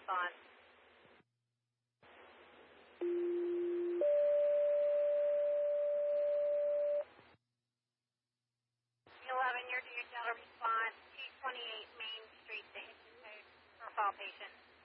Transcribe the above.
response. P11, your DHL response, 228 Main Street, the Hitchens Code, profile patient.